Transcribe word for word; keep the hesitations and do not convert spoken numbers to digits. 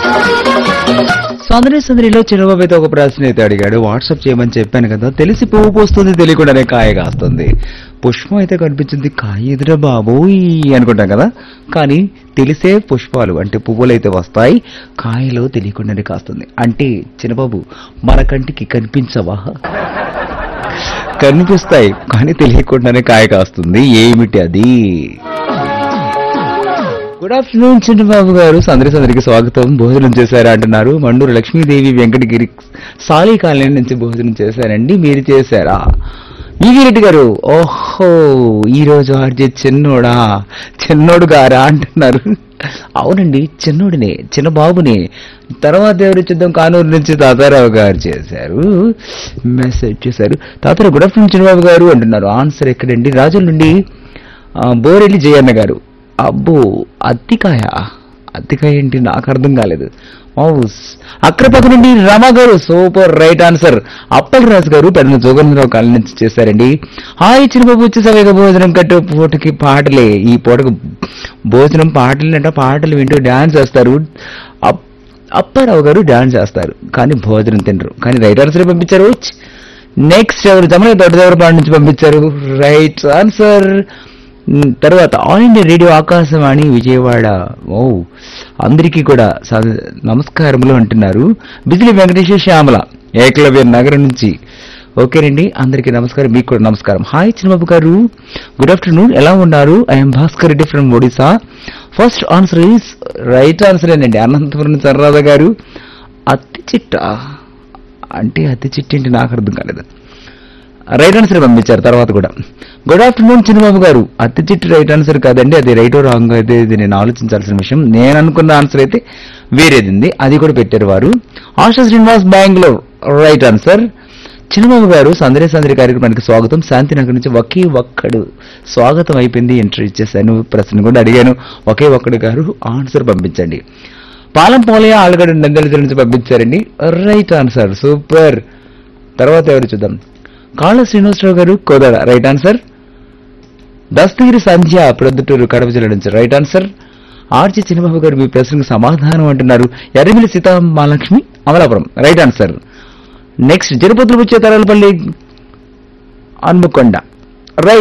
సందడి సందడిలో చిన్నబాబు అయితే ఒక ప్రశ్న అయితే అడిగాడు. వాట్సాప్ చేయమని చెప్పాను కదా, తెలిసి పువ్వు పోస్తుంది తెలియకుండానే కాయ కాస్తుంది. పుష్పం అయితే కనిపించింది, కాయ ఎదురా బాబోయ్ అనుకుంటాం కదా, కానీ తెలిసే పుష్పాలు అంటే పువ్వులు అయితే వస్తాయి, కాయలో తెలియకుండానే కాస్తుంది. అంటే చిన్నబాబు మన కంటికి కనిపించవా? కనిపిస్తాయి కానీ తెలియకుండానే కాయ కాస్తుంది. ఏమిటి అది? గుడ్ ఆఫ్టర్నూన్ చిన్నబాబు గారు, సందరి సందరికి స్వాగతం. భోజనం చేశారా అంటున్నారు. మండూరు లక్ష్మీదేవి వెంకటగిరి సాలి కాలనీ నుంచి భోజనం చేశారండి, మీరు చేశారా? ఈగిరెడ్డి గారు, ఓహో ఈ రోజు ఆర్జే చిన్నోడా చిన్నోడు గారా అంటున్నారు. అవునండి, చిన్నోడినే, చిన్నబాబునే. తర్వాత ఎవరు చూద్దాం, కానూరు నుంచి తాతారావు గారు చేశారు, మెసేజ్ చేశారు. తాతారావు గుడ్ ఆఫ్టర్నూన్ చిన్నబాబు గారు అంటున్నారు. ఆన్సర్ ఎక్కడండి? రాజుల నుండి బోరెల్లి జయన్న గారు. అబ్బో అత్తికాయ, అత్తికాయ ఏంటి నాకు అర్థం కాలేదు. అక్రపక్క నుండి రమా గారు సూపర్ రైట్ ఆన్సర్. అప్పల్ రాజు గారు పెద్ద జోగేంద్రరావు కాలనీ నుంచి చేశారండి. హాయ్ చిన్నబాబు, వచ్చేసరిగా భోజనం కట్టు పూటకి పాటలే, ఈ పూటకు భోజనం పాటలు అంటే పాటలు వింటూ డాన్స్ చేస్తారు. అప్పారావు గారు డాన్స్ చేస్తారు కానీ భోజనం తినరు, కానీ రైట్ ఆన్సర్ పంపించారు. నెక్స్ట్ ఎవరు? జమల దొడ్డదేవరపాడు నుంచి పంపించారు రైట్ ఆన్సర్. తర్వాత all India radio Akashvani Vijayawada, ఓ అందరికీ కూడా నమస్కారములు అంటున్నారు. బిజిలి వెంకటేశ్వర శ్యామల ఏకలవ్య నగరం నుంచి. ఓకేనండి, అందరికీ నమస్కారం, మీకు కూడా నమస్కారం. హాయ్ చిన్నబాబు గారు, గుడ్ ఆఫ్టర్నూన్, ఎలా ఉన్నారు? I'm Bhaskar Reddy from Odisha. First answer is right answer ఏనండి. అనంతపురం సర్రాధ గారు. అత్తి చిట్ట అంటే అత్తి చిట్టి అంటే నాకు అర్థం కాలేదు. రైట్ ఆన్సర్ పంపించారు తర్వాత కూడా. గుడ్ ఆఫ్టర్నూన్ చిన్నబాబు గారు, అత్తి చిట్టి రైట్ ఆన్సర్ కాదండి, అది రైటో రాంగ్ అయితే ఇది నేను ఆలోచించాల్సిన విషయం. నేను అనుకున్న ఆన్సర్ అయితే వేరేది ఉంది, అది కూడా పెట్టారు వారు. ASHA Srinivas Bengaluru right answer. చిన్నబాబు గారు సందడి సందడి కార్యక్రమానికి స్వాగతం. శాంతినగర్ నుంచి ఒకే ఒక్కడు స్వాగతం అయిపోయింది, ఎంట్రీ ఇచ్చేసాను, ప్రశ్న కూడా అడిగాను. ఒకే ఒక్కడు గారు ఆన్సర్ పంపించండి. పాలం పోలయ ఆలుగడ్డ నందలి నుంచి పంపించారండి రైట్ ఆన్సర్, సూపర్. తర్వాత ఎవరు చూద్దాం. కాళ్ళ శ్రీనివాసరావు గారు కోదాడ రైట్ ఆన్సర్. దస్తగిరి సంధ్య ప్రొద్దుటూరు కడప జిల్లా నుంచి రైట్ ఆన్సర్. ఆర్జీ చిన్నబాబు గారు మీ ప్రశ్నకు సమాధానం అంటున్నారు. Erramilli Sitamahalakshmi Amalapuram right answer. Next తిరుపతిలో వచ్చే తరాలపల్లి హన్మకొండ